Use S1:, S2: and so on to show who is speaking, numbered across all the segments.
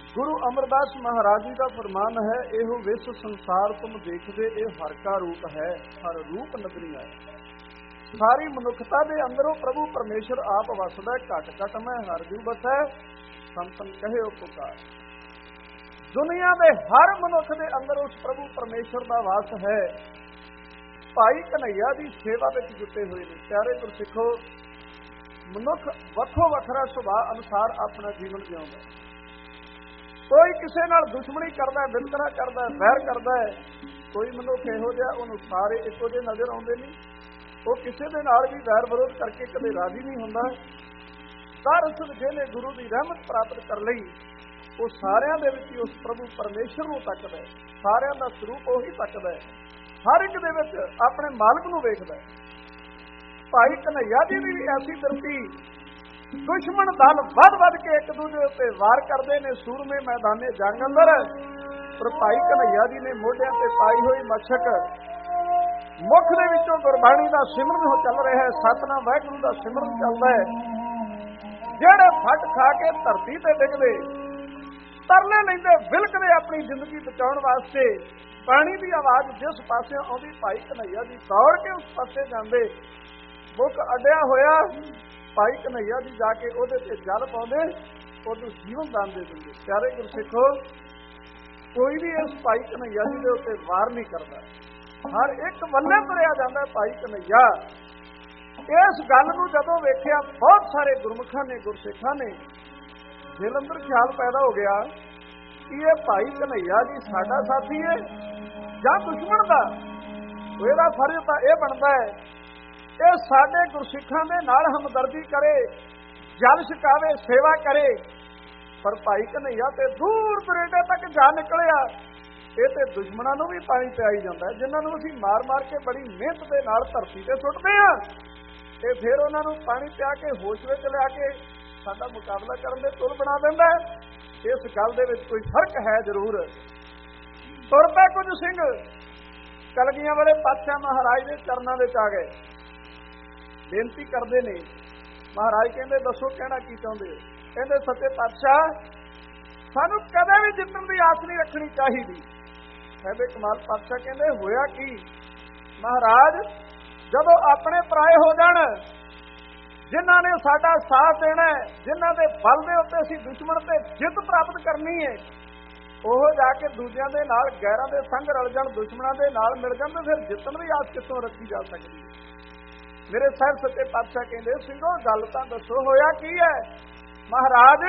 S1: गुरु अमरदास महाराज जी का फरमान है, एहो विस संसार तुम देखदे, ए हर का रूप है, हर रूप नगरी है। सारी मनुखता दे अंदरों प्रभु परमेश्वर आप वसदा, घट घट में हर जू बसै, संतन कहे पुकार। दुनिया के हर मनुख के अंदर उस प्रभु परमेश्वर का वास है। भाई कन्हैया की सेवा में जुटे हुए हैं। प्यारे गुरसिखो, मनुख वखो वखरा सुभाव अनुसार अपना जीवन जिउंदा। कोई किसी नाल दुश्मनी करता है, वितकरा करता है, वैर करता है। कोई मनुख इहो जिहा उहनूं सारे इक्को जिहे नज़र आउंदे नहीं। वो किसी दे नाल भी वैर विरोध करके कदे राजी नहीं हुंदा। दरअसल जिहने गुरु की रहमत प्राप्त कर लई, वो सारियां दे विच उस प्रभु परमेश्वर नूं तकदा है। सारियां दा स्वरूप उही तकदा है। हर एक दे विच अपने मालक नूं वेखदा है। भाई कन्हैया जी की भी ऐसी दृष्टि, दुश्मन दल वध वध के एक दूजे उत्ते वार करते हैं सूरमे मैदाने जंग अंदर। पर भाई कन्हैया जी ने मोढियां ते पाई हुई मछक, मुख दे विचों गुरबाणी का सिमरन हो चल रहा है, सतनाम वाहिगुरू का सिमरन चलता है। जेड़े फट खा के धरती ते डिगदे, तरले लैंदे, विलकदे अपनी जिंदगी बचाउण वास्ते, पानी की आवाज़ जिस पासे आउंदी, भाई कन्हैया जी दौड़ के उस पासे जांदे। मुख अड्डिया होया, भाई कन्हैया जी जाके ਉਹਦੇ ਤੇ ਜਲ ਪਾਉਂਦੇ, ਉਹਨੂੰ ਜੀਵਨ ਦਾਨ ਦੇ ਦਿੰਦੇ। ਪਿਆਰੇ ਗੁਰਸਿੱਖੋ, ਕੋਈ ਵੀ ਇਸ ਭਾਈ ਕन्हैया जी ਦੇ ਉੱਤੇ ਵਾਰ ਨਹੀਂ ਕਰਦਾ। ਹਰ ਇੱਕ ਵੱਲੇ ਤੁਰਿਆ ਜਾਂਦਾ ਭਾਈ ਕन्हैया। ਇਸ ਗੱਲ ਨੂੰ ਜਦੋਂ ਵੇਖਿਆ ਬਹੁਤ ਸਾਰੇ ਗੁਰਮੁਖਾਂ ਨੇ, ਗੁਰਸਿੱਖਾਂ ਨੇ, ਦਿਲ ਅੰਦਰ ਖਿਆਲ ਪੈਦਾ ਹੋ ਗਿਆ ਕਿ ਇਹ ਭਾਈ ਕन्हैया जी ਸਾਡਾ ਸਾਥੀ ਹੈ ਜਾਂ ਦੁਸ਼ਮਣ ਦਾ। ਇਹਦਾ ਫਰਜ਼ ਤਾਂ ਇਹ ਬਣਦਾ ਹੈ ਇਹ ਸਾਡੇ ਗੁਰਸਿੱਖਾਂ ਦੇ ਨਾਲ ਹਮਦਰਦੀ ਕਰੇ, ਜਲ ਛਕਾਵੇ, ਸੇਵਾ ਕਰੇ। ਪਰ ਭਾਈ ਕन्हैया ਤੇ ਦੂਰ ਦੁਰੇਡੇ ਤੱਕ ਜਾ ਨਿਕਲਿਆ। ਇਹ ਤੇ ਦੁਸ਼ਮਣਾਂ ਨੂੰ ਵੀ ਪਾਣੀ ਪਿਆਈ ਜਾਂਦਾ, ਜਿਨ੍ਹਾਂ ਨੂੰ ਅਸੀਂ ਮਾਰ ਮਾਰ ਕੇ ਬੜੀ ਮਿਹਨਤ ਦੇ ਨਾਲ ਧਰਤੀ ਤੇ ਸੁੱਟਦੇ ਹਾਂ। ਇਹ ਫਿਰ ਉਹਨਾਂ ਨੂੰ ਪਾਣੀ ਪਿਆ ਕੇ ਹੋਸ਼ ਵਿੱਚ ਲਿਆ ਕੇ ਸਾਡਾ ਮੁਕਾਬਲਾ ਕਰਨ ਦੇ ਤੁਰ ਬਣਾ ਦਿੰਦਾ। ਇਸ ਗੱਲ ਦੇ ਵਿੱਚ ਕੋਈ ਫਰਕ ਹੈ ਜ਼ਰੂਰ। ਤੁਰ ਪਏ ਕੁਝ ਸਿੰਘ, ਕਲਗੀਆਂ ਵਾਲੇ ਪਾਤਸ਼ਾਹ ਮਹਾਰਾਜ ਦੇ ਚਰਨਾਂ ਵਿੱਚ ਆ ਗਏ, ਬੇਨਤੀ ਕਰਦੇ ਨੇ। ਮਹਾਰਾਜ ਕਹਿੰਦੇ ਦੱਸੋ ਕਹਿਣਾ ਕੀ ਚਾਹੁੰਦੇ ਹੋ? ਕਹਿੰਦੇ ਸੱਚੇ ਪਾਤਸ਼ਾਹ, ਸਾਨੂੰ ਕਦੇ ਵੀ ਜਿੱਤਣ ਦੀ ਆਸ ਨਹੀਂ ਰੱਖਣੀ ਚਾਹੀਦੀ। ਕਹਿੰਦੇ ਕਮਾਲ ਪਾਤਸ਼ਾਹ। ਕਹਿੰਦੇ ਹੋਇਆ ਕੀ? ਮਹਾਰਾਜ, ਜਦੋਂ ਆਪਣੇ ਪਰਾਏ ਹੋ ਜਾਣ, ਜਿਨ੍ਹਾਂ ਨੇ ਸਾਡਾ ਸਾਥ ਦੇਣਾ, ਜਿਨ੍ਹਾਂ ਦੇ ਬਲ ਦੇ ਉੱਤੇ ਅਸੀਂ ਦੁਸ਼ਮਣ ਤੇ ਜਿੱਤ ਪ੍ਰਾਪਤ ਕਰਨੀ ਹੈ, ਉਹ ਜਾ ਕੇ ਦੂਜਿਆਂ ਦੇ ਨਾਲ ਗੈਰਾਂ ਦੇ ਸੰਗ ਰਲ ਜਾਣ, ਦੁਸ਼ਮਣਾਂ ਦੇ ਨਾਲ ਮਿਲ ਜਾਣ, ਤੇ ਫਿਰ ਜਿੱਤਣ ਦੀ ਆਸ ਕਿੱਥੋਂ ਰੱਖੀ ਜਾ ਸਕਦੀ ਹੈ? ਮੇਰੇ ਸਾਹਿਬ ਸੱਚੇ ਪਾਤਸ਼ਾਹ ਕਹਿੰਦੇ ਸਿੰਘੋ ਗੱਲ ਤਾਂ ਦੱਸੋ ਹੋਇਆ ਕੀ ਹੈ? ਮਹਾਰਾਜ,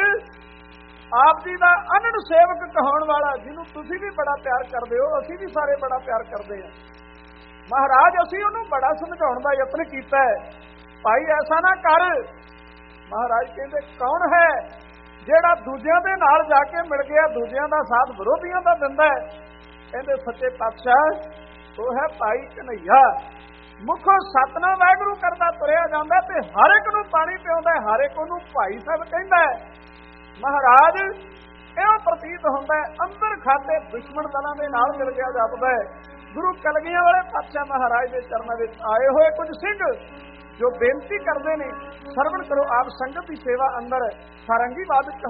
S1: ਆਪ ਜੀ ਦਾ ਅਨੰਦ ਸੇਵਕ ਕਹਾਉਣ ਵਾਲਾ, ਜਿਹਨੂੰ ਤੁਸੀਂ ਵੀ ਬੜਾ ਪਿਆਰ ਕਰਦੇ ਹੋ, ਅਸੀਂ ਵੀ ਸਾਰੇ ਬੜਾ ਪਿਆਰ ਕਰਦੇ ਹਾਂ। ਮਹਾਰਾਜ, ਅਸੀਂ ਉਹਨੂੰ ਬੜਾ ਸਮਝਾਉਣ ਦਾ ਯਤਨ ਕੀਤਾ ਹੈ, ਭਾਈ ਐਸਾ ਨਾ ਕਰ। ਮਹਾਰਾਜ ਕਹਿੰਦੇ ਕੌਣ ਹੈ ਜਿਹੜਾ ਦੂਜਿਆਂ ਦੇ ਨਾਲ ਜਾ ਕੇ ਮਿਲ ਗਿਆ, ਦੂਜਿਆਂ ਦਾ ਸਾਥ ਵਿਰੋਧੀਆਂ ਦਾ ਦਿੰਦਾ ਹੈ? ਕਹਿੰਦੇ ਸੱਚੇ ਪਾਤਸ਼ਾਹ, ਉਹ ਹੈ ਭਾਈ ਕन्हैया। ਮੁਖੋਂ ਸਤਨਾਮ ਵਾਹਿਗੁਰੂ ਕਰਦਾ ਤੁਰਿਆ ਜਾਂਦਾ ਤੇ ਹਰ ਇੱਕ ਨੂੰ ਪਾਣੀ ਪਿਆਉਂਦਾ, ਹਰ ਇੱਕ ਨੂੰ ਭਾਈ ਸਾਹਿਬ ਕਹਿੰਦਾ। ਮਹਾਰਾਜ, ਇਹੋ ਪ੍ਰਤੀਤ ਹੁੰਦਾ ਅੰਦਰ ਖਾਤੇ ਦੁਸ਼ਮਣ ਦਲਾਂ ਦੇ ਨਾਲ ਮਿਲ ਗਿਆ ਜਾਪਦਾ ਹੈ। ਗੁਰੂ ਕਲਗੀਆਂ ਵਾਲੇ ਪਾਤਸ਼ਾਹ ਮਹਾਰਾਜ ਦੇ ਚਰਨਾਂ ਵਿੱਚ ਆਏ ਹੋਏ ਕੁਝ ਸਿੰਘ ਜੋ ਬੇਨਤੀ ਕਰਦੇ ਨੇ, ਸਰਵਣ ਕਰੋ ਆਪ ਸੰਗਤ ਦੀ ਸੇਵਾ ਅੰਦਰ ਸਾਰੰਗੀ ਬਾਦਕ